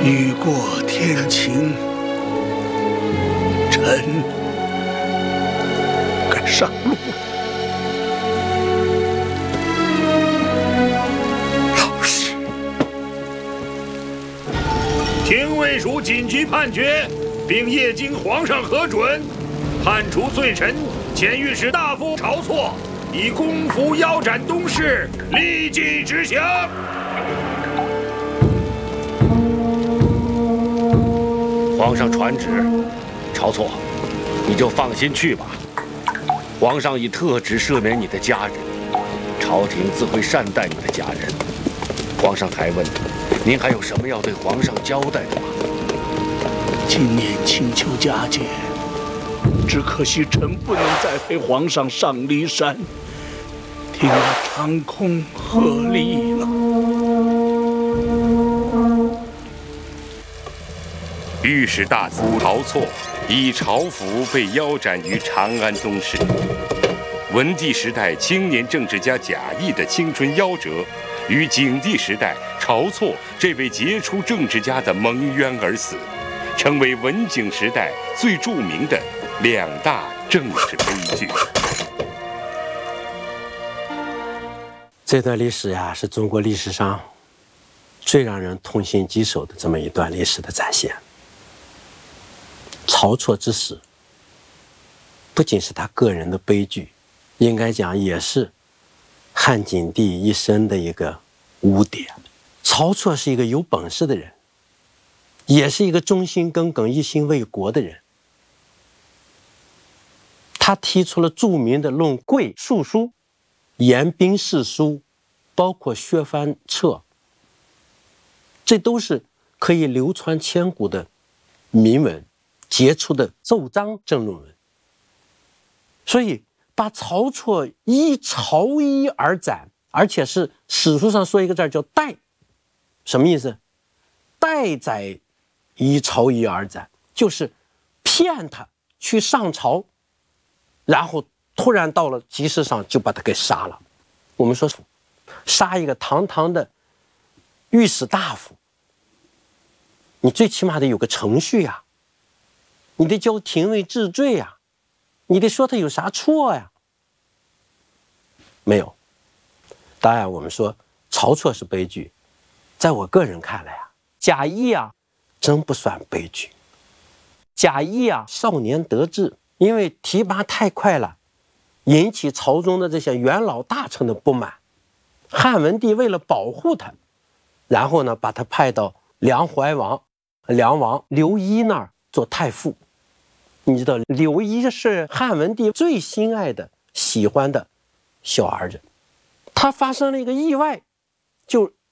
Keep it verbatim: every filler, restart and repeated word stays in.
雨过天晴，臣该上路。老师， 廷尉署紧急判决，并业经皇上核准，判处罪臣前御史大夫晁错以公服腰斩东市，立即执行。 皇上传旨，晁错，你就放心去吧。皇上已特旨赦免你的家人，朝廷自会善待你的家人。皇上还问，您还有什么要对皇上交代的吗？ 今年请求加减，只可惜臣不能再陪皇上上骊山，听那长空鹤唳了。 御史大夫晁错以朝服被腰斩于长安东市。文帝时代青年政治家贾谊的青春夭折，与景帝时代晁错这位杰出政治家的蒙冤而死，成为文景时代最著名的两大政治悲剧。 这段历史呀，是中国历史上最让人痛心疾首的这么一段历史的展现。晁错之死，不仅是他个人的悲剧，应该讲也是汉景帝一生的一个污点。晁错是一个有本事的人，也是一个忠心耿耿、一心为国的人。他提出了著名的《论贵述书》、言兵事书，包括削藩策，这都是可以流传千古的铭文，杰出的奏章政论文。所以把晁错依朝衣而斩，而且是史书上说一个字叫代，什么意思？代宰依朝衣而斩，就是骗他去上朝，然后突然到了集市上就把他给杀了。我们说杀一个堂堂的御史大夫，你最起码得有个程序呀、啊，你得交廷尉治罪呀、啊，你得说他有啥错呀？没有。当然我们说晁错是悲剧，在我个人看来啊，贾谊啊真不算悲剧。贾谊啊少年得志，因为提拔太快了，引起朝中的这些元老大臣的不满。汉文帝为了保护他，然后呢把他派到梁怀王梁王刘一那儿做太傅。你知道刘一是汉文帝最心爱的喜欢的小儿子，他发生了一个意外，就